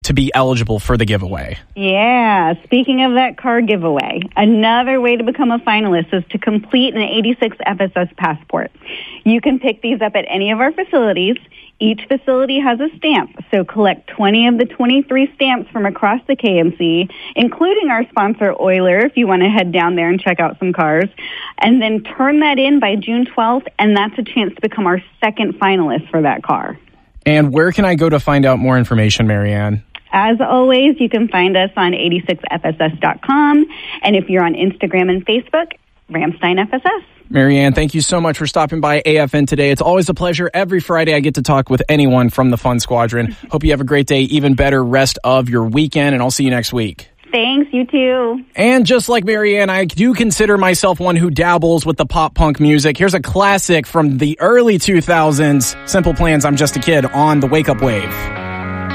to be eligible for the giveaway? Yeah, speaking of that car giveaway, another way to become a finalist is to complete an 86 FSS passport. You can pick these up at any of our facilities. Each facility has a stamp, so collect 20 of the 23 stamps from across the KMC, including our sponsor, Euler, if you want to head down there and check out some cars, and then turn that in by June 12th, and that's a chance to become our second finalist for that car. And where can I go to find out more information, Marianne? As always, you can find us on 86fss.com, and if you're on Instagram and Facebook, Ramstein FSS. Marianne, thank you so much for stopping by AFN today. It's always a pleasure. Every Friday I get to talk with anyone from the Fun Squadron. Hope you have a great day, even better rest of your weekend, and I'll see you next week. Thanks, you too. And just like Marianne, I do consider myself one who dabbles with the pop-punk music. Here's a classic from the early 2000s, Simple Plan's I'm Just a Kid on the Wake Up Wave.